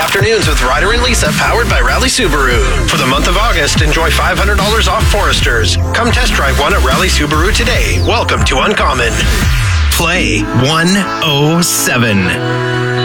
Afternoons with Ryder and Lisa, powered by Rally Subaru. For the month of August, enjoy $500 off Foresters. Come test drive one at Rally Subaru today. Welcome to Uncommon. Play 107.